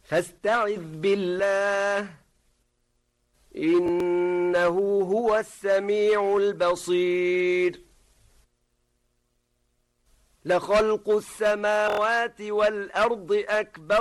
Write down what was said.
فاستعذ بالله إنه هو السميع البصير لخلق السماوات والأرض أكبر